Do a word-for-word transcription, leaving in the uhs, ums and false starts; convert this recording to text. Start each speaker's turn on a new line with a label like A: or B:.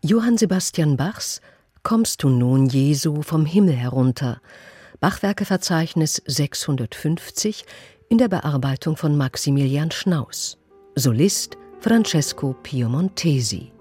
A: Johann Sebastian Bachs »Kommst du nun, Jesu, vom Himmel herunter«, Bachwerkeverzeichnis sechshundertfünfzig, in der Bearbeitung von Maximilian Schnaus. Solist Francesco Piemontesi.